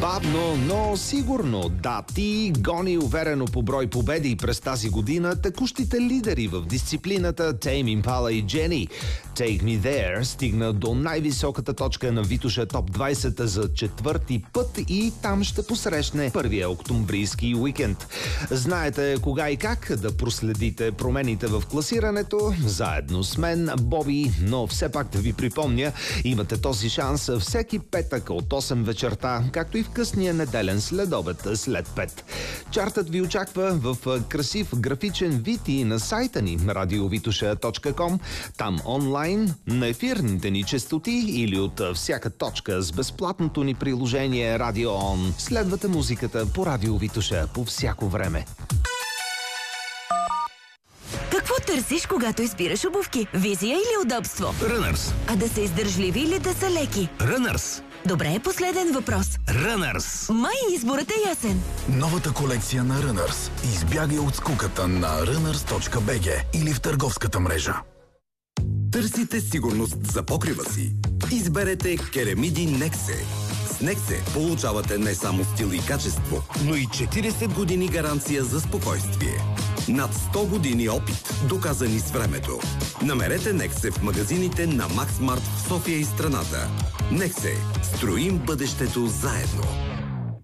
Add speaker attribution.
Speaker 1: Бавно, но сигурно. Да, ти гони уверено по брой победи през тази година текущите лидери в дисциплината Tame Impala и Jenny. Take Me There стигна до най-високата точка на Витоша Топ 20 за четвърти път и там ще посрещне първия октомврийски уикенд. Знаете кога и как да проследите промените в класирането заедно с мен, Боби, но все пак да ви припомня, имате този шанс всеки петък от 8 вечерта, както и в късния неделен следобед след 5. Чартът ви очаква в красив графичен вид и на сайта ни radiovitosha.com, там онлайн, на ефирните ни честоти или от всяка точка с безплатното ни приложение Radio On. Следвате музиката по Радио Витоша по всяко време.
Speaker 2: Какво търсиш, когато избираш обувки? Визия или удобство?
Speaker 3: Runners.
Speaker 2: А да са издържливи или да са леки?
Speaker 3: Runners.
Speaker 2: Добре, последен въпрос.
Speaker 3: Runners.
Speaker 2: Май изборът е ясен.
Speaker 4: Новата колекция на Runners. Избягай от скуката на runners.bg или в търговската мрежа.
Speaker 5: Търсите сигурност за покрива си? Изберете Керемиди Нексе. С Нексе получавате не само стил и качество, но и 40 години гаранция за спокойствие. Над 100 години опит, доказани с времето. Намерете Нексе в магазините на Максмарт в София и страната. Нексе. Строим бъдещето заедно.